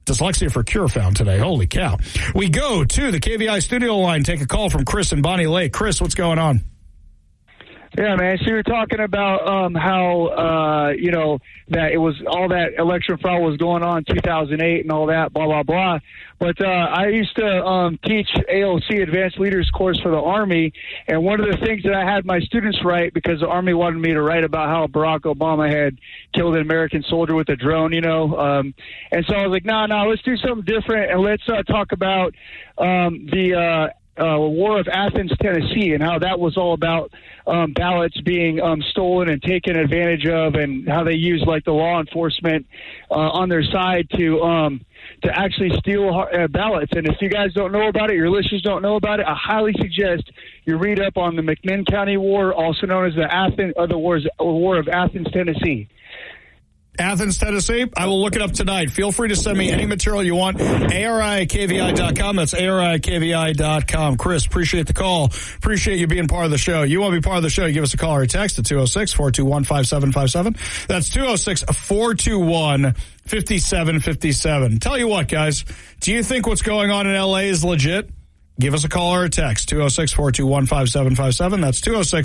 Dyslexia for Cure found today. Holy cow. We go to the KVI studio line, take a call from Chris in Bonnie Lake. Chris, what's going on? Yeah, man. So you're talking about how, that it was all that election fraud was going on in 2008 and all that, blah, blah, blah. But I used to teach AOC Advanced Leaders course for the Army, and one of the things that I had my students write, because the Army wanted me to write about how Barack Obama had killed an American soldier with a drone, and so I was like, no, let's do something different, and let's talk about the War of Athens, Tennessee, and how that was all about ballots being stolen and taken advantage of, and how they used like the law enforcement on their side to actually steal ballots. And if you guys don't know about it, your listeners don't know about it, I highly suggest you read up on the McMinn County War, also known as the War of Athens, Tennessee. Athens, Tennessee. I will look it up tonight. Feel free to send me any material you want. ARI@KVI.com. That's ARI@KVI.com. Chris, appreciate the call. Appreciate you being part of the show. You want to be part of the show, you give us a call or a text at 206-421-5757. That's 206-421-5757. Tell you what, guys. Do you think what's going on in L.A. is legit? Give us a call or a text, 206-421-5757. That's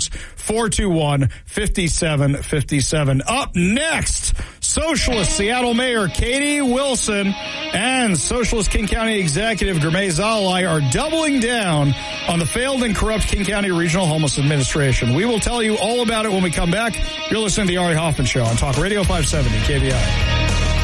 206-421-5757. Up next, Socialist Seattle Mayor Katie Wilson and Socialist King County Executive Gurmay Zalai are doubling down on the failed and corrupt King County Regional Homeless Administration. We will tell you all about it when we come back. You're listening to the Ari Hoffman Show on Talk Radio 570 KVI.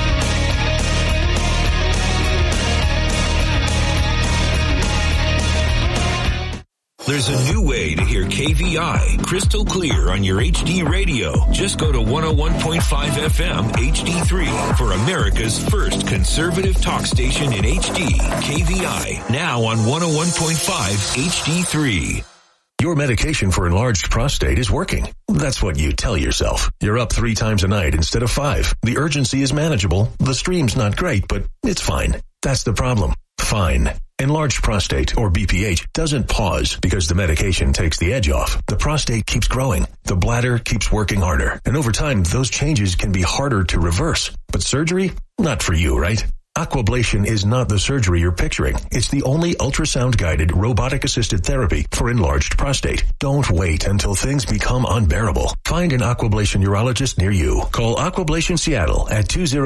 There's a new way to hear KVI crystal clear on your HD radio. Just go to 101.5 FM HD3 for America's first conservative talk station in HD. KVI, now on 101.5 HD3. Your medication for enlarged prostate is working. That's what you tell yourself. You're up 3 times a night instead of 5. The urgency is manageable. The stream's not great, but it's fine. That's the problem. Fine. Enlarged prostate, or BPH, doesn't pause because the medication takes the edge off. The prostate keeps growing. The bladder keeps working harder. And over time, those changes can be harder to reverse. But surgery? Not for you, right? Aquablation is not the surgery you're picturing. It's the only ultrasound-guided, robotic-assisted therapy for enlarged prostate. Don't wait until things become unbearable. Find an Aquablation urologist near you. Call Aquablation Seattle at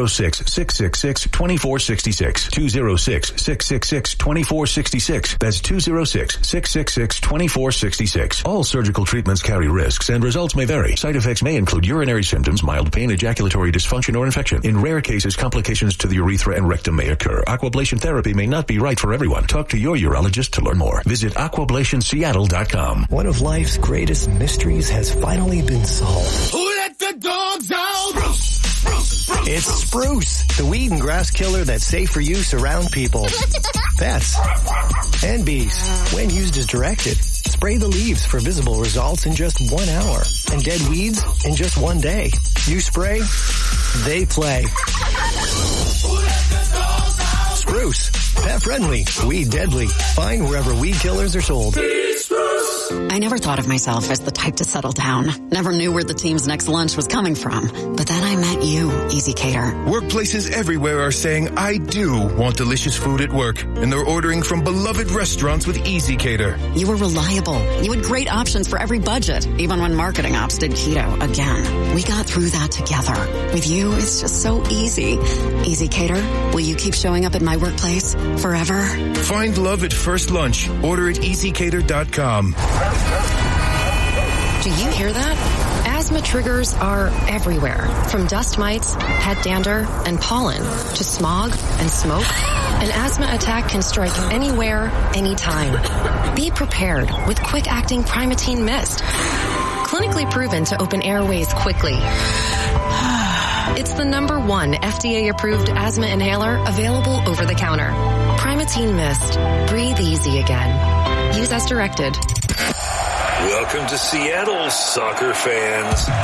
206-666-2466. 206-666-2466. That's 206-666-2466. All surgical treatments carry risks, and results may vary. Side effects may include urinary symptoms, mild pain, ejaculatory dysfunction, or infection. In rare cases, complications to the urethra and rectum may occur. Aquablation therapy may not be right for everyone. Talk to your urologist to learn more. Visit aquablationseattle.com. One of life's greatest mysteries has finally been solved. Who let the dogs out? It's Spruce, the weed and grass killer that's safe for use around people, pets, and bees. When used as directed, spray the leaves for visible results in just 1 hour, and dead weeds in just 1 day. You spray, they play. Spruce, pet friendly, weed deadly. Find wherever weed killers are sold. I never thought of myself as the type to settle down. Never knew where the team's next lunch was coming from. But then I met you, Easy Cater. Workplaces everywhere are saying, I do want delicious food at work. And they're ordering from beloved restaurants with Easy Cater. You were reliable. You had great options for every budget, even when marketing ops did keto again. We got through that together. With you, it's just so easy. Easy Cater, will you keep showing up at my workplace forever? Find love at first lunch. Order at easycater.com. Do you hear that? Asthma triggers are everywhere, from dust mites, head dander, and pollen, to smog and smoke. An asthma attack can strike anywhere, anytime. Be prepared with quick-acting Primatene Mist. Clinically proven to open airways quickly. It's the #1 FDA-approved asthma inhaler available over the counter. Primatene Mist. Breathe easy again. Use as directed. Welcome to Seattle, soccer fans.